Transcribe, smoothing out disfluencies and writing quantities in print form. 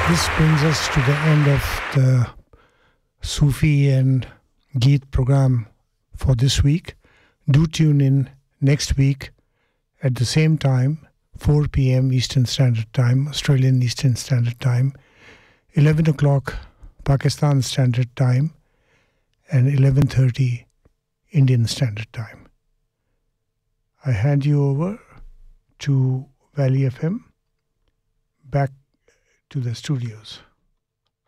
This brings us to the end of the Sufi and Geet program for this week. Do tune in next week at the same time, 4 p.m. Eastern Standard Time, Australian Eastern Standard Time, 11 o'clock Pakistan Standard Time, and 11:30 Indian Standard Time. I hand you over to Valley FM, back to the studios.